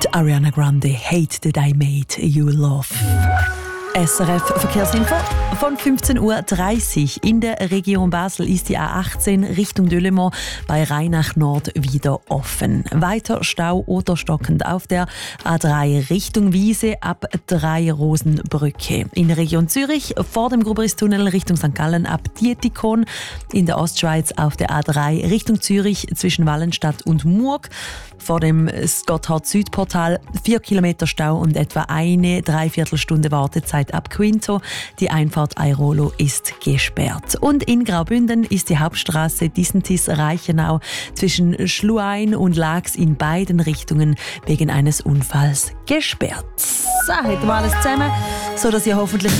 Ariana Grande, Hate That I Made You Love. SRF Verkehrsinfo von 15.30 Uhr. In der Region Basel ist die A18 Richtung Delémont bei Rheinach Nord wieder offen. Weiter Stau oder stockend auf der A3 Richtung Wiese ab 3 Rosenbrücke. In der Region Zürich vor dem Gruberis-Tunnel Richtung St. Gallen ab Dietikon. In der Ostschweiz auf der A3 Richtung Zürich zwischen Wallenstadt und Murg. Vor dem Gotthard-Südportal 4 Kilometer Stau und etwa eine Dreiviertelstunde Wartezeit ab Quinto. Die Einfahrt Airolo ist gesperrt. Und in Graubünden ist die Hauptstraße Disentis-Reichenau zwischen Schluein und Laax in beiden Richtungen wegen eines Unfalls gesperrt. So, hätten wir alles zusammen, sodass ihr hoffentlich